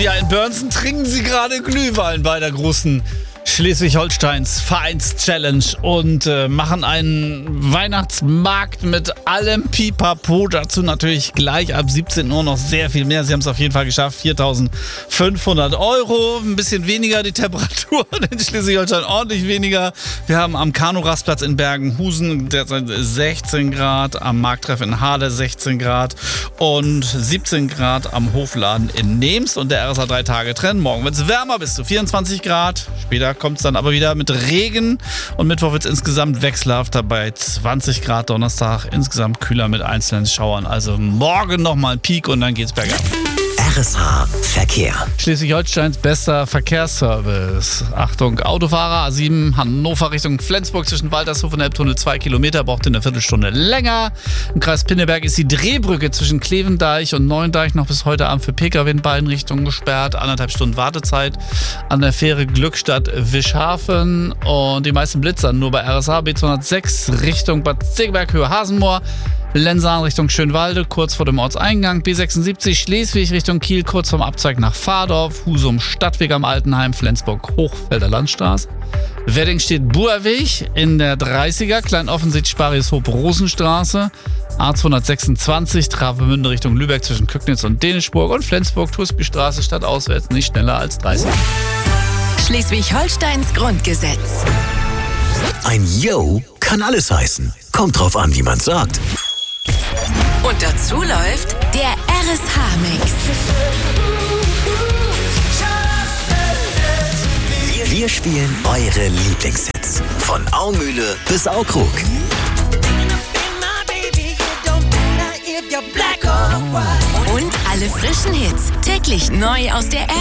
Ja, in Börnsen trinken sie gerade Glühwein bei der großen Schleswig-Holsteins Vereins-Challenge und machen einen Weihnachtsmarkt mit allem Pipapo. Dazu natürlich gleich ab 17 Uhr noch sehr viel mehr. Sie haben es auf jeden Fall geschafft. 4.500 €. Ein bisschen weniger die Temperaturen in Schleswig-Holstein, ordentlich weniger. Wir haben am Kanu-Rastplatz in Bergenhusen derzeit 16 Grad, am Markttreff in Halle 16 Grad und 17 Grad am Hofladen in Nems und der RSA 3-Tage-Trend. Morgen wird es wärmer, bis zu 24 Grad. Später kommt es dann aber wieder mit Regen und Mittwoch wird es insgesamt wechselhafter bei 20 Grad. Donnerstag insgesamt kühler mit einzelnen Schauern. Also morgen nochmal ein Peak und dann geht's bergab. RSH Verkehr. Schleswig-Holsteins bester Verkehrsservice. Achtung, Autofahrer A7 Hannover Richtung Flensburg zwischen Waltershof und Elbtunnel 2 Kilometer, braucht eine Viertelstunde länger. Im Kreis Pinneberg ist die Drehbrücke zwischen Klevendeich und Neuendeich noch bis heute Abend für Pkw in beiden Richtungen gesperrt. 1,5 Stunden Wartezeit an der Fähre Glückstadt-Wischhafen und die meisten Blitzer nur bei RSH B206 Richtung Bad Segeberg, Höhe Hasenmoor. Lensahn Richtung Schönwalde, kurz vor dem Ortseingang. B76 Schleswig Richtung Kiel, kurz vorm Abzweig nach Vardorf. Husum Stadtweg am Altenheim, Flensburg Hochfelder Landstraße. Wedding steht Buerweg in der 30er, Kleinoffensicht Sparius-Hoop Rosenstraße. A226 Travemünde Richtung Lübeck zwischen Kügnitz und Dänischburg und Flensburg Tusbystraße stadtauswärts nicht schneller als 30. Schleswig-Holsteins Grundgesetz. Ein Yo kann alles heißen. Kommt drauf an, wie man's sagt. Und dazu läuft der RSH-Mix. Wir spielen eure Lieblingshits. Von Aumühle bis Aukrug. Und alle frischen Hits täglich neu aus der